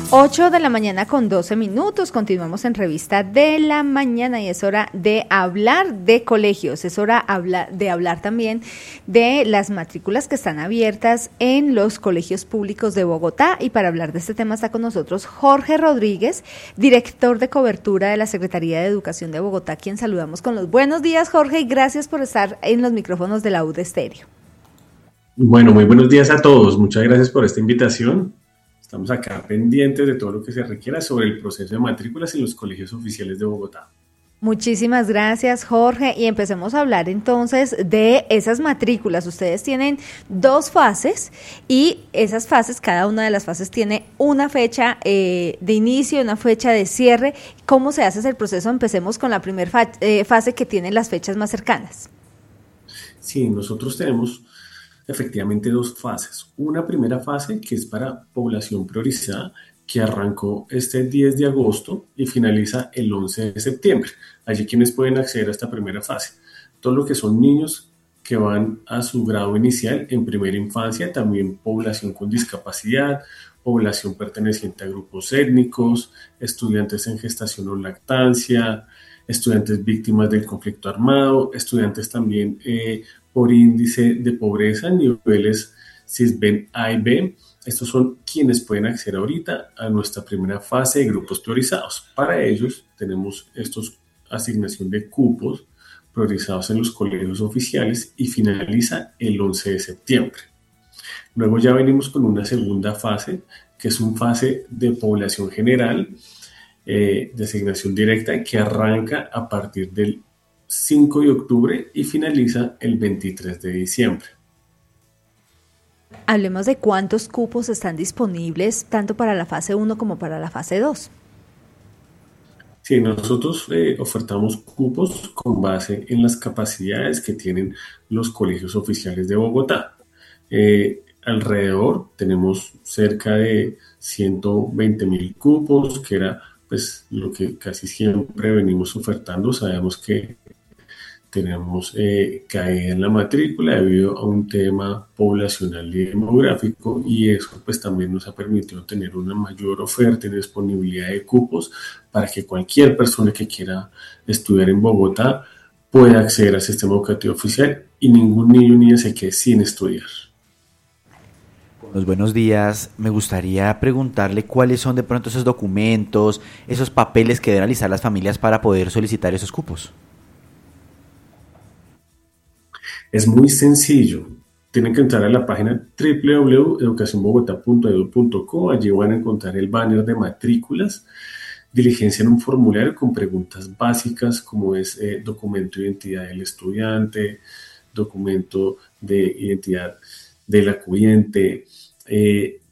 8 de la mañana con 12 minutos, continuamos en Revista de la Mañana y es hora de hablar de colegios, es hora de hablar también de las matrículas que están abiertas en los colegios públicos de Bogotá, y para hablar de este tema está con nosotros Jorge Rodríguez, director de cobertura de la Secretaría de Educación de Bogotá, quien saludamos con los buenos días, Jorge, y gracias por estar en los micrófonos de la UD Estéreo. Bueno, muy buenos días a todos, muchas gracias por esta invitación. Estamos acá pendientes de todo lo que se requiera sobre el proceso de matrículas en los colegios oficiales de Bogotá. Muchísimas gracias, Jorge, y empecemos a hablar entonces de esas matrículas. Ustedes tienen 2 fases y esas fases, cada una de las fases tiene una fecha de inicio, una fecha de cierre. ¿Cómo se hace ese proceso? Empecemos con la primera fase que tiene las fechas más cercanas. Sí, nosotros tenemos efectivamente 2 fases. Una primera fase que es para población priorizada, que arrancó este 10 de agosto y finaliza el 11 de septiembre. Allí quienes pueden acceder a esta primera fase. Todo lo que son niños que van a su grado inicial en primera infancia, también población con discapacidad, población perteneciente a grupos étnicos, estudiantes en gestación o lactancia, estudiantes víctimas del conflicto armado, estudiantes también por índice de pobreza, niveles SISBEN A y B. Estos son quienes pueden acceder ahorita a nuestra primera fase de grupos priorizados. Para ellos tenemos estos asignación de cupos priorizados en los colegios oficiales y finaliza el 11 de septiembre. Luego ya venimos con una segunda fase, que es una fase de población general, de asignación directa, que arranca a partir del 5 de octubre y finaliza el 23 de diciembre. Hablemos de cuántos cupos están disponibles tanto para la fase 1 como para la fase 2. Sí, nosotros ofertamos cupos con base en las capacidades que tienen los colegios oficiales de Bogotá. Alrededor tenemos cerca de 120.000 cupos, que era pues lo que casi siempre venimos ofertando. Sabemos que tenemos caída en la matrícula debido a un tema poblacional y demográfico, y eso pues también nos ha permitido tener una mayor oferta y disponibilidad de cupos para que cualquier persona que quiera estudiar en Bogotá pueda acceder al sistema educativo oficial y ningún niño ni niña se quede sin estudiar. Los buenos días, me gustaría preguntarle cuáles son de pronto esos documentos, esos papeles que deben realizar las familias para poder solicitar esos cupos. Es muy sencillo. Tienen que entrar a la página www.educacionbogotá.edu.co. Allí van a encontrar el banner de matrículas. Diligencian un formulario con preguntas básicas como es documento de identidad del estudiante, documento de identidad del acudiente,